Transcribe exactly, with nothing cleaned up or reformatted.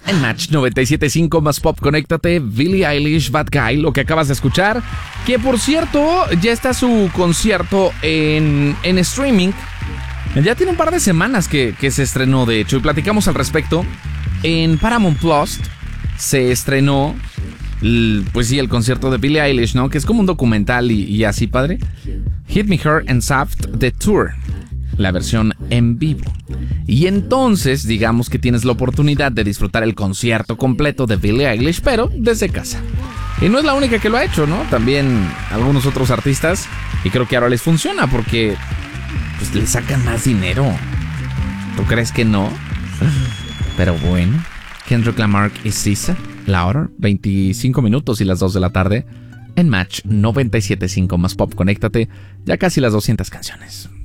En Match noventa y siete punto cinco más pop, conéctate, Billie Eilish, Bad Guy, lo que acabas de escuchar, que por cierto, ya está su concierto en, en streaming. Ya tiene un par de semanas que, que se estrenó, de hecho, y platicamos al respecto. En Paramount Plus se estrenó, pues sí, el concierto de Billie Eilish, ¿no? Que es como un documental y, y así, padre. Hit Me Her and Soft, The Tour, la versión en vivo. Y entonces, digamos que tienes la oportunidad de disfrutar el concierto completo de Billie Eilish, pero desde casa. Y no es la única que lo ha hecho, ¿no? También algunos otros artistas, y creo que ahora les funciona porque pues le sacan más dinero. ¿Tú crees que no? Pero bueno, Kendrick Lamar y S Z A, la hora, veinticinco minutos y las dos de la tarde, en Match noventa y siete punto cinco más pop, conéctate, ya casi las doscientas canciones.